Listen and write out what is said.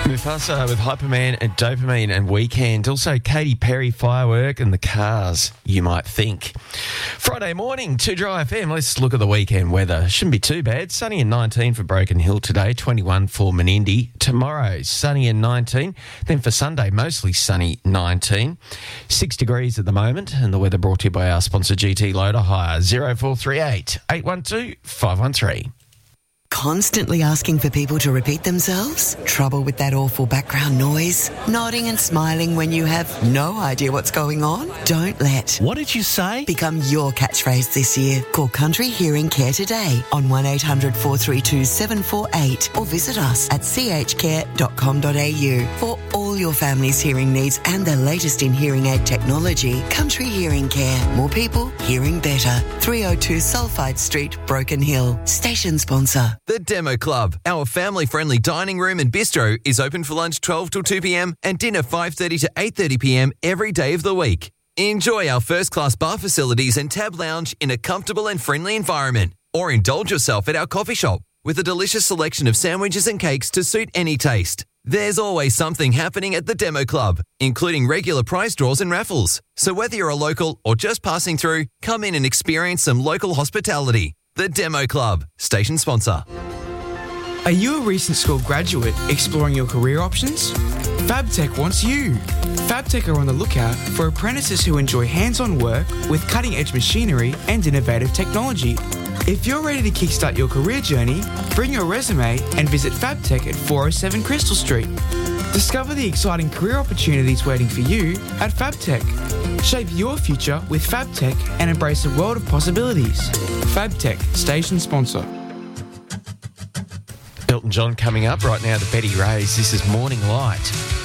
Mufasa with Hyperman and Dopamine and Weekend. Also Katy Perry, Firework and The Cars, you might think. Friday morning, 2 Dry FM. Let's look at the weekend weather. Shouldn't be too bad. Sunny and 19 for Broken Hill today, 21 for Menindee. Tomorrow, sunny and 19. Then for Sunday, mostly sunny, 19. 6 degrees at the moment. And the weather brought to you by our sponsor GT Loader Hire, 0438 812 513. Constantly asking for people to repeat themselves? Trouble with that awful background noise? Nodding and smiling when you have no idea what's going on? Don't let What did you say? become your catchphrase this year. Call Country Hearing Care today on 1800 432 748 or visit us at chcare.com.au. For all your family's hearing needs and the latest in hearing aid technology, Country Hearing Care. More people, hearing better. 302 Sulphide Street, Broken Hill. Station sponsor. The Demo Club, our family-friendly dining room and bistro, is open for lunch 12 till 2 p.m. and dinner 5:30 to 8:30 p.m. every day of the week. Enjoy our first-class bar facilities and tab lounge in a comfortable and friendly environment. Or indulge yourself at our coffee shop with a delicious selection of sandwiches and cakes to suit any taste. There's always something happening at the Demo Club, including regular prize draws and raffles. So whether you're a local or just passing through, come in and experience some local hospitality. The Demo Club, station sponsor. Are you a recent school graduate exploring your career options? FabTech wants you. FabTech are on the lookout for apprentices who enjoy hands-on work with cutting-edge machinery and innovative technology. If you're ready to kickstart your career journey, bring your resume and visit FabTech at 407 Crystal Street. Discover the exciting career opportunities waiting for you at FabTech. Shape your future with FabTech and embrace a world of possibilities. FabTech, station sponsor. Elton John coming up right now, the Betty Rays. This is Morning Light.